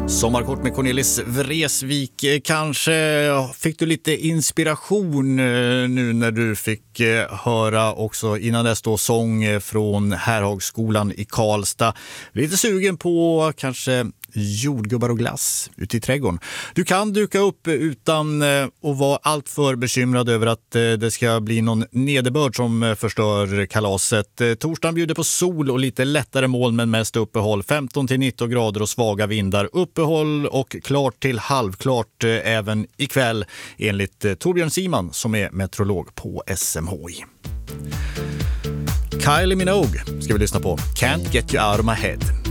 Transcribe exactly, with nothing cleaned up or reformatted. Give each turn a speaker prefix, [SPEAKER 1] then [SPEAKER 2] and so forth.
[SPEAKER 1] Sommarkort med Cornelis Vreeswijk. Kanske fick du lite inspiration nu när du fick höra också innan dess då sång från Härhagsskolan i Karlstad. Lite sugen på kanske jordgubbar och glass ute i trädgården. Du kan duka upp utan att vara allt för bekymrad över att det ska bli någon nederbörd som förstör kalaset. Torsdagen bjuder på sol och lite lättare moln men mest uppehåll. femton till nitton grader och svaga vindar. Uppehåll och klart till halvklart även ikväll enligt Torbjörn Siman som är meteorolog på S M H I. Kylie Minogue ska vi lyssna på. Can't Get You Out of My Head.